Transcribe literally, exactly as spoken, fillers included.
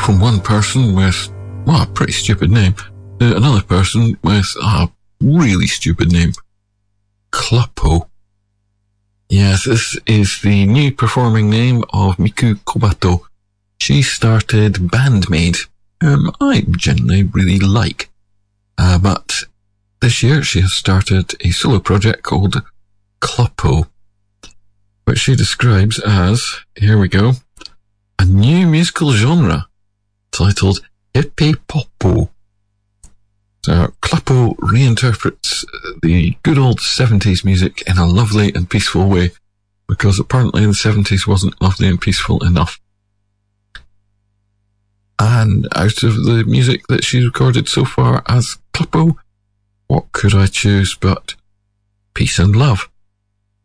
from one person with, well, a pretty stupid name to another person with a really stupid name. Klappo. Yes, this is the new performing name of Miku Kobato. She started Bandmaid, whom I generally really like. Uh, but this year she has started a solo project called Klappo, which she describes as, here we go, a new musical genre titled Hippie Popo. So Klappo reinterprets the good old seventies music in a lovely and peaceful way, because apparently the seventies wasn't lovely and peaceful enough. And out of the music that she's recorded so far as Klappo, what could I choose but peace and love?